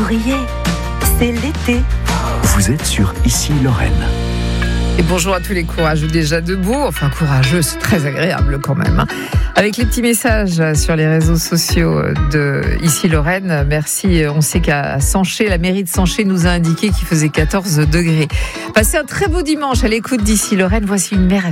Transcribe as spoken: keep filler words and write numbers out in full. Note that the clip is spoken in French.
souriez, c'est l'été. Vous êtes sur Ici Lorraine. Et bonjour à tous les courageux déjà debout, enfin courageux, c'est très agréable quand même. Hein. Avec les petits messages sur les réseaux sociaux de Ici Lorraine, merci. On sait qu'à Sanché, la mairie de Sanché nous a indiqué qu'il faisait quatorze degrés. Passez un très beau dimanche à l'écoute d'Ici Lorraine, voici une merveille.